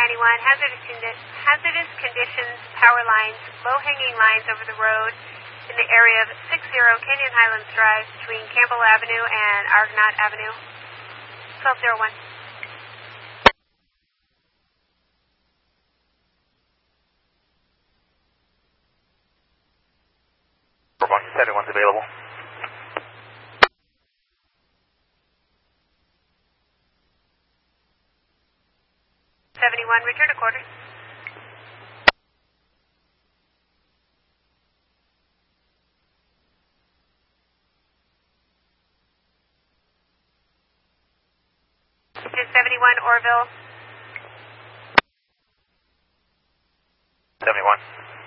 hazardous conditions, power lines, low-hanging lines over the road in the area of 60 Canyon Highlands Drive between Campbell Avenue and Argonaut Avenue. 1201. Everyone's available. 71, return to quarters. This is 71, Orville. 71.